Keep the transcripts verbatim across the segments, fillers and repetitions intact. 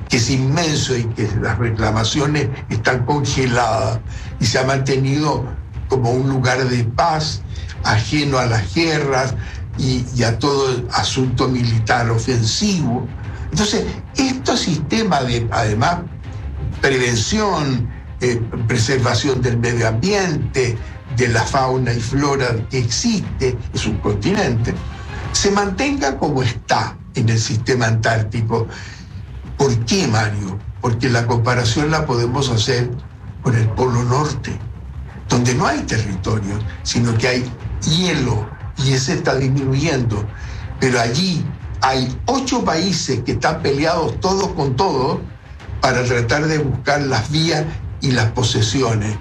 que es inmenso y que las reclamaciones están congeladas y se ha mantenido como un lugar de paz, ajeno a las guerras y, y a todo asunto militar ofensivo. Entonces, estos sistemas de, además, prevención, eh, preservación del medio ambiente, de la fauna y flora que existe, es un continente, se mantenga como está en el sistema antártico. ¿Por qué, Mario? Porque la comparación la podemos hacer con el Polo Norte, donde no hay territorios, sino que hay hielo, y ese está disminuyendo. Pero allí hay ocho países que están peleados todos con todos para tratar de buscar las vías y las posesiones.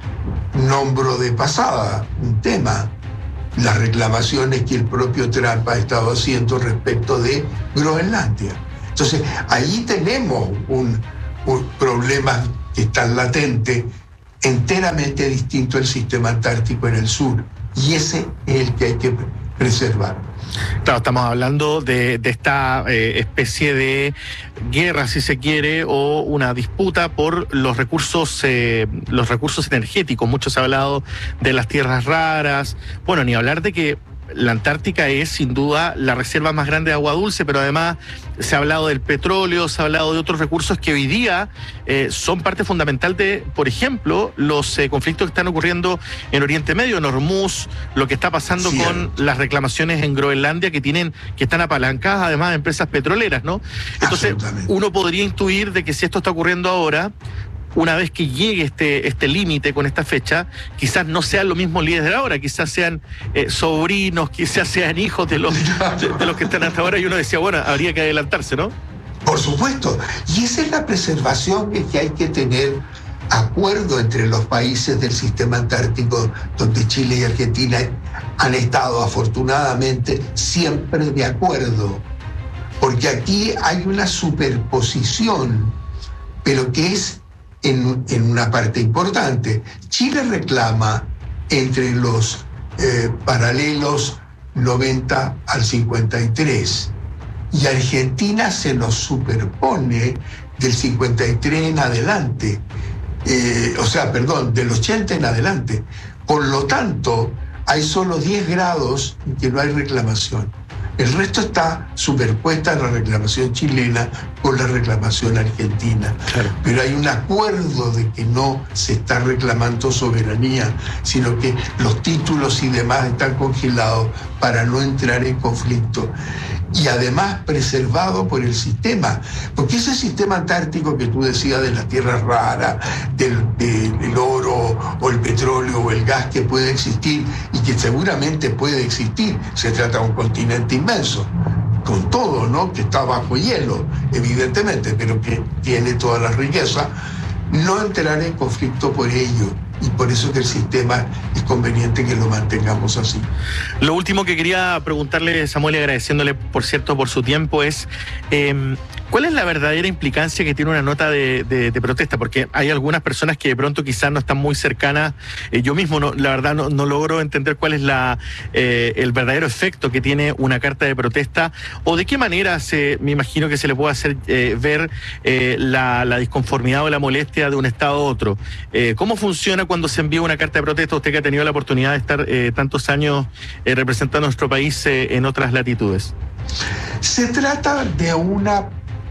Nombro de pasada un tema, las reclamaciones que el propio Trump ha estado haciendo respecto de Groenlandia. Entonces, ahí tenemos un, un problema que está latente, enteramente distinto al sistema antártico en el sur, y ese es el que hay que preservar. Claro, estamos hablando de, de esta eh, especie de guerra, si se quiere, o una disputa por los recursos, eh, los recursos energéticos. Mucho se ha hablado de las tierras raras. Bueno, ni hablar de que la Antártica es sin duda la reserva más grande de agua dulce, pero además se ha hablado del petróleo, se ha hablado de otros recursos que hoy día eh, son parte fundamental de, por ejemplo, los eh, conflictos que están ocurriendo en Oriente Medio, en Hormuz, lo que está pasando sí, con las reclamaciones en Groenlandia que tienen, que están apalancadas además de empresas petroleras, ¿no? Entonces, uno podría intuir de que si esto está ocurriendo ahora, una vez que llegue este este límite con esta fecha, quizás no sean los mismos líderes de ahora, quizás sean eh, sobrinos, quizás sean hijos de los, de, de los que están hasta ahora, y uno decía, bueno, habría que adelantarse, ¿no? Por supuesto, y esa es la preservación que, que hay que tener acuerdo entre los países del sistema antártico, donde Chile y Argentina han estado afortunadamente siempre de acuerdo, porque aquí hay una superposición, pero que es En, en una parte importante. Chile reclama entre los eh, paralelos noventa al cincuenta y tres y Argentina se nos superpone del cincuenta y tres en adelante, eh, o sea, perdón, del ochenta en adelante. Por lo tanto, hay solo diez grados en que no hay reclamación. El resto está superpuesta en la reclamación chilena con la reclamación argentina. Claro. Pero hay un acuerdo de que no se está reclamando soberanía, sino que los títulos y demás están congelados para no entrar en conflicto. Y además preservado por el sistema, porque ese sistema antártico que tú decías de las tierras raras, del, de, del oro o el petróleo o el gas que puede existir y que seguramente puede existir, se trata de un continente inmenso, con todo, ¿no?, que está bajo hielo, evidentemente, pero que tiene toda la riqueza, no entrar en conflicto por ello. Y por eso que el sistema es conveniente que lo mantengamos así. Lo último que quería preguntarle, Samuel, y agradeciéndole, por cierto, por su tiempo, es eh, ¿cuál es la verdadera implicancia que tiene una nota de, de, de protesta? Porque hay algunas personas que de pronto quizás no están muy cercanas. Eh, yo mismo, no, la verdad, no, no logro entender cuál es la eh, el verdadero efecto que tiene una carta de protesta, o de qué manera se, me imagino que se le puede hacer eh, ver eh, la, la disconformidad o la molestia de un Estado a otro. Eh, ¿Cómo funciona cuando se envía una carta de protesta? Usted que ha tenido la oportunidad de estar eh, tantos años eh, representando a nuestro país eh, en otras latitudes. Se trata de una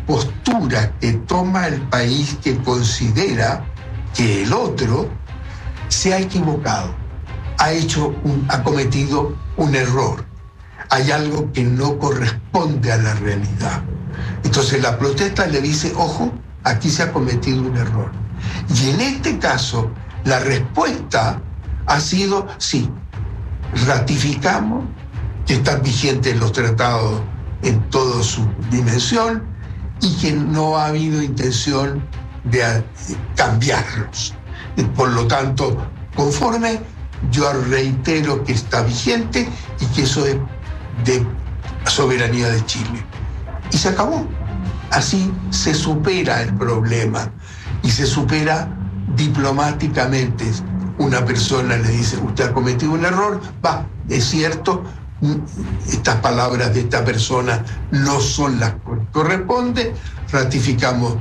postura que toma el país que considera que el otro se ha equivocado, ha hecho un, ha cometido un error, hay algo que no corresponde a la realidad. Entonces la protesta le dice, ojo, aquí se ha cometido un error. Y en este caso, la respuesta ha sido, sí, ratificamos que están vigentes los tratados en toda su dimensión y que no ha habido intención de cambiarlos. Por lo tanto, conforme, yo reitero que está vigente y que eso es de soberanía de Chile. Y se acabó. Así se supera el problema y se supera diplomáticamente. Una persona le dice, usted ha cometido un error, va, es cierto, estas palabras de esta persona no son las que corresponden, ratificamos